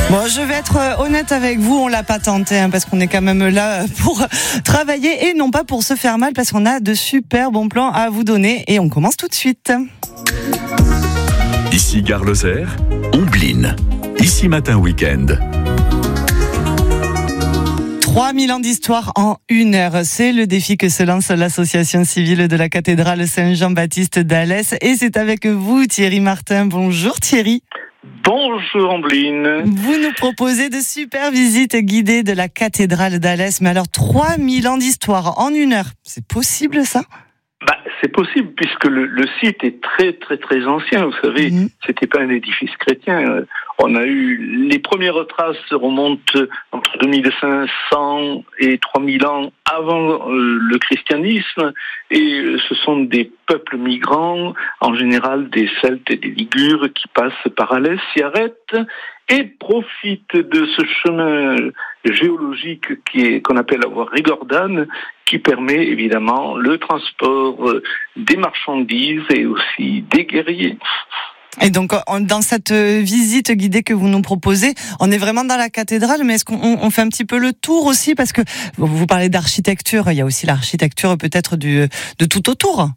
Bon, je vais être honnête avec vous, on l'a pas tenté parce qu'on est quand même là pour travailler et non pas pour se faire mal, parce qu'on a de super bons plans à vous donner et on commence tout de suite. Ici Gare Lozère, Ombline. Ici Matin Week-end. 3000 ans d'histoire en 1 heure. C'est le défi que se lance l'association civile de la cathédrale Saint-Jean-Baptiste d'Alès. Et c'est avec vous, Thierry Martin. Bonjour Thierry. Bonjour Ombline. Vous nous proposez de super visites guidées de la cathédrale d'Alès. Mais alors, 3000 ans d'histoire en 1 heure, c'est possible ça ? C'est possible puisque le site est très très très ancien. Vous savez, c'était pas un édifice chrétien. On a eu les premières traces remontent entre 2500 et 3000 ans avant le christianisme, et ce sont des peuples migrants, en général des Celtes et des Ligures, qui passent par Alès, s'y arrêtent et profitent de ce chemin géologique qu'on appelle la voie Rigordane, qui permet évidemment le transport des marchandises et aussi des guerriers. Et donc, dans cette visite guidée que vous nous proposez, on est vraiment dans la cathédrale, mais est-ce qu'on fait un petit peu le tour aussi? Parce que vous parlez d'architecture, il y a aussi l'architecture peut-être de tout autour.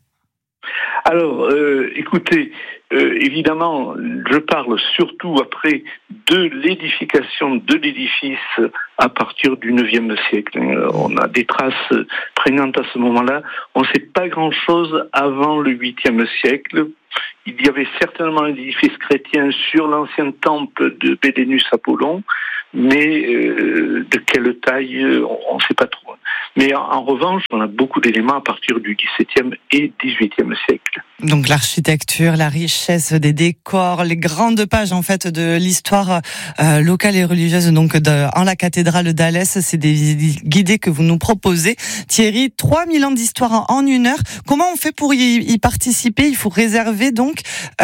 Alors, écoutez, évidemment, je parle surtout après de l'édification de l'édifice à partir du 9e siècle. On a des traces prégnantes à ce moment-là. On ne sait pas grand-chose avant le 8e siècle. Il y avait certainement un édifice chrétien sur l'ancien temple de Bédénus Apollon, mais de quelle taille, on ne sait pas trop. Mais en revanche, on a beaucoup d'éléments à partir du XVIIe et XVIIIe siècle. Donc l'architecture, la richesse des décors, les grandes pages en fait de l'histoire locale et religieuse donc en la cathédrale d'Alès, c'est des guidés que vous nous proposez. Thierry, 3000 ans d'histoire en 1 heure. Comment on fait pour y participer? Il faut réserver donc,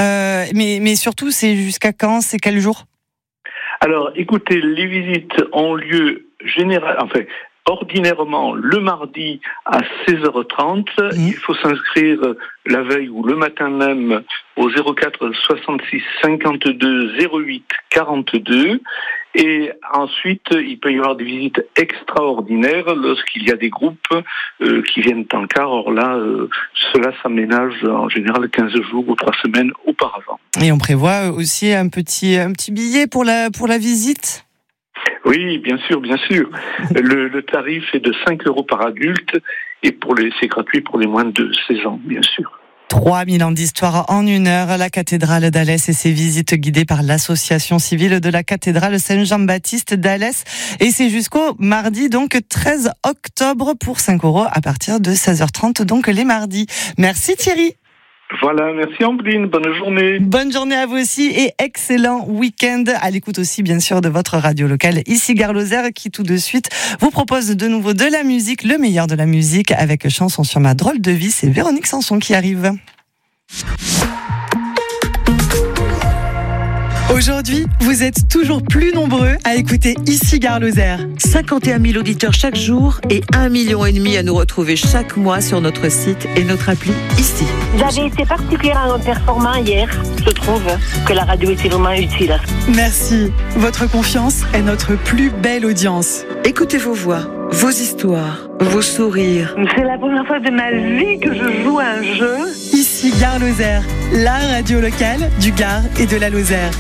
mais surtout c'est jusqu'à quand? C'est quel jour? Alors écoutez, les visites ont lieu ordinairement le mardi à 16h30. Il faut s'inscrire la veille ou le matin même au 04 66 52 08 42. Et ensuite, il peut y avoir des visites extraordinaires lorsqu'il y a des groupes qui viennent en car. Or là, cela s'aménage en général 15 jours ou 3 semaines auparavant. Et on prévoit aussi un petit billet pour la visite? Oui, bien sûr. Le tarif est de 5 € par adulte et c'est gratuit pour les moins de 16 ans, bien sûr. 3000 ans d'histoire en 1 heure, la cathédrale d'Alès et ses visites guidées par l'association civile de la cathédrale Saint-Jean-Baptiste d'Alès. Et c'est jusqu'au mardi, donc 13 octobre pour 5 € à partir de 16h30, donc les mardis. Merci Thierry. Voilà, merci Ombline, bonne journée. Bonne journée à vous aussi et excellent week-end à l'écoute aussi bien sûr de votre radio locale ici Gare Lozère, qui tout de suite vous propose de nouveau de la musique, le meilleur de la musique avec Chanson sur ma drôle de vie. C'est Véronique Sanson qui arrive. Aujourd'hui, vous êtes toujours plus nombreux à écouter ici Gare Lozère. 51 000 auditeurs chaque jour et 1,5 million à nous retrouver chaque mois sur notre site et notre appli ici. Vous avez été particulièrement performant hier. Je trouve que la radio était vraiment utile. Merci. Votre confiance est notre plus belle audience. Écoutez vos voix, vos histoires, vos sourires. C'est la première fois de ma vie que je joue à un jeu. Ici Gare Lozère, la radio locale du Gard et de la Lozère.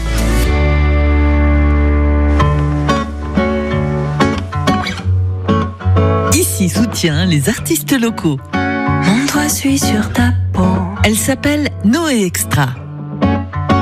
Ici soutient les artistes locaux. Mon doigt suit sur ta peau. Elle s'appelle Noé Extra.